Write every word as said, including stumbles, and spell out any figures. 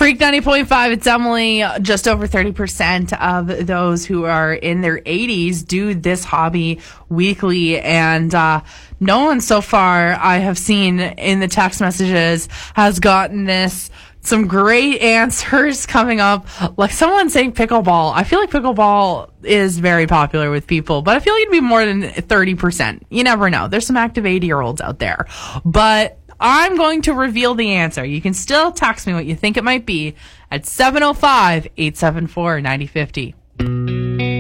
Freak ninety point five, it's Emily. Just over thirty percent of those who are in their eighties do this hobby weekly. And uh, no one so far I have seen in the text messages has gotten this. Some great answers coming up. Like someone saying pickleball. I feel like pickleball is very popular with people, but I feel like it'd be more than thirty percent. You never know. There's some active eighty-year-olds out there. But I'm going to reveal the answer. You can still text me what you think it might be at seven oh five, eight seven four, nine oh five oh.